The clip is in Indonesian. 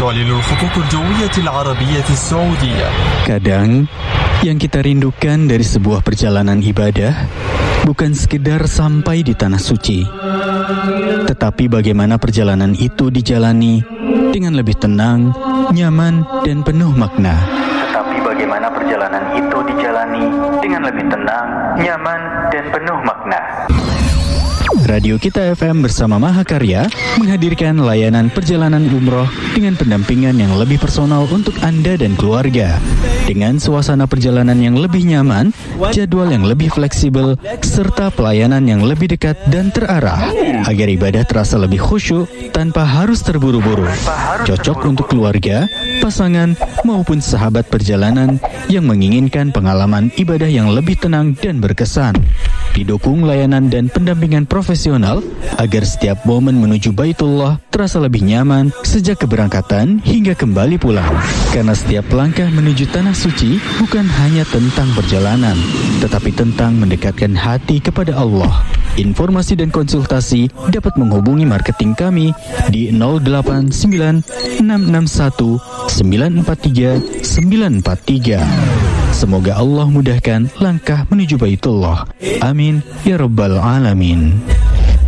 تعلن الخطوط الجوية العربية السعودية. Kadang, yang kita rindukan dari sebuah perjalanan ibadah bukan sekedar sampai di tanah suci, tetapi bagaimana perjalanan itu dijalani dengan lebih tenang, nyaman, dan penuh makna. Radio Kita FM bersama Mahakarya menghadirkan layanan perjalanan umroh dengan pendampingan yang lebih personal untuk Anda dan keluarga. Dengan suasana perjalanan yang lebih nyaman, jadwal yang lebih fleksibel, serta pelayanan yang lebih dekat dan terarah, agar ibadah terasa lebih khusyuk tanpa harus terburu-buru. Cocok untuk keluarga, pasangan, maupun sahabat perjalanan yang menginginkan pengalaman ibadah yang lebih tenang dan berkesan. Didukung layanan dan pendampingan profesional agar setiap momen menuju Baitullah terasa lebih nyaman sejak keberangkatan hingga kembali pulang. Karena setiap langkah menuju Tanah Suci bukan hanya tentang perjalanan, tetapi tentang mendekatkan hati kepada Allah. Informasi dan konsultasi dapat menghubungi marketing kami di 089 661 943 943. Semoga Allah mudahkan langkah menuju Baitullah. Amin ya rabbal alamin.